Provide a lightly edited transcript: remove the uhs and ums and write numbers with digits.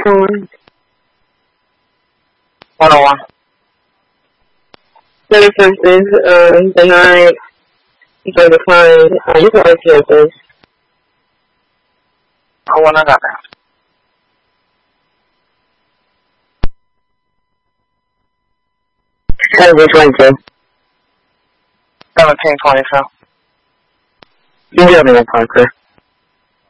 101. 101. The difference is denied, so declined. You can argue this. I got that. Which one, too? 1722. You got me, Parker.